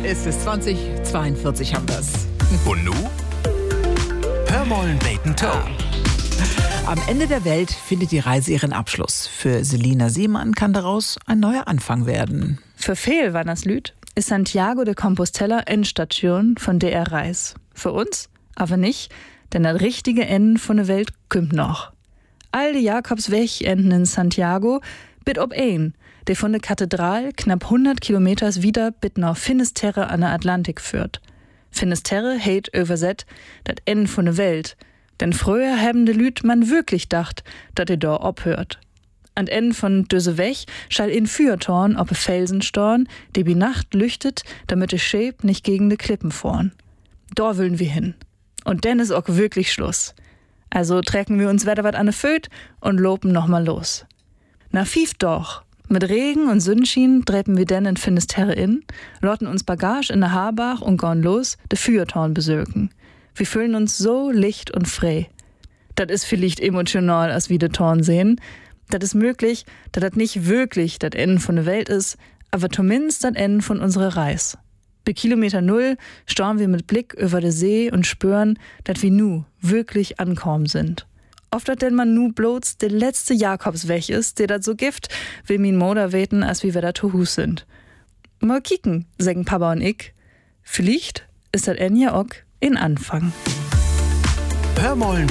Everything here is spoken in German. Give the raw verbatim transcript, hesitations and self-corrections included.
Es ist zwanzig zweiundvierzig haben wir's. Und nu? Hör mollen beten Ton. Am Ende der Welt findet die Reise ihren Abschluss. Für Selina Seemann kann daraus ein neuer Anfang werden. Für viel war das Lüd, ist Santiago de Compostela Endstation von der er reis. Für uns aber nicht, denn das richtige Ende von der Welt kommt noch. All die Jakobsweg enden in Santiago, bit ob ein, der von der Kathedral knapp hundert Kilometers wieder bit nach Finisterre an der Atlantik führt. Finisterre heit überset dat Ende von der Welt, denn früher haben de Lüd man wirklich dacht, dat er da obhört. An Ende von düse Weg schall in Fürtorn ob e Felsenstorn, der bi Nacht lüchtet, damit de Schäb nicht gegen de Klippen fahren. Da wollen wir hin. Und denn ist auch wirklich Schluss. Also trecken wir uns wieder wat an de Föt und lopen noch mal los. Na fief doch. Mit Regen und Sonnenschein dreppen wir denn in Finisterre in, lotten uns Bagage in der Haarbach und gehen los, de Fürtorn besöken. Wir fühlen uns so licht und frei. Das ist vielleicht emotional, als wir de Torn sehen. Das ist möglich, dass das nicht wirklich das Ende von der Welt ist, aber zumindest das Ende von unserer Reise. Bei Kilometer Null starren wir mit Blick über den See und spüren, dass wir nu wirklich ankommen sind. Oft dat denn man nu bloß der letzte Jakobsweg ist, der dat so gift, will min Moder weten, als wie wir da zu Hus sind. Mal kicken, sagen Papa und ich. Vielleicht ist dat Ende ja auch in Anfang. Hör mollen